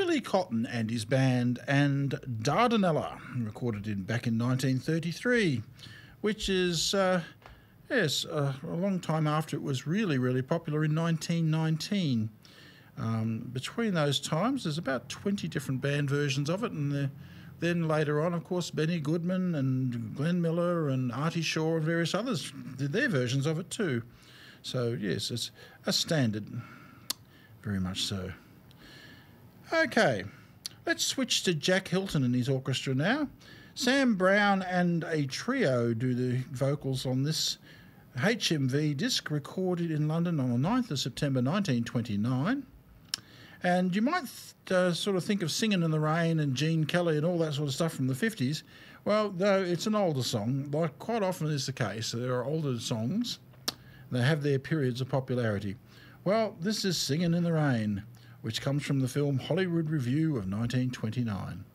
Billy Cotton and his band and Dardanella, recorded back in 1933, which is, a long time after it was really, really popular in 1919. Between those times, there's about 20 different band versions of it, and then later on, of course, Benny Goodman and Glenn Miller and Artie Shaw and various others did their versions of it too. So, yes, it's a standard, very much so. Okay, let's switch to Jack Hilton and his orchestra now. Sam Brown and a trio do the vocals on this HMV disc, recorded in London on the 9th of September 1929. And you might sort of think of Singin' in the Rain and Gene Kelly and all that sort of stuff from the 50s. Well, though it's an older song, like quite often is the case, there are older songs, they have their periods of popularity. Well, this is Singin' in the Rain, which comes from the film Hollywood Review of 1929.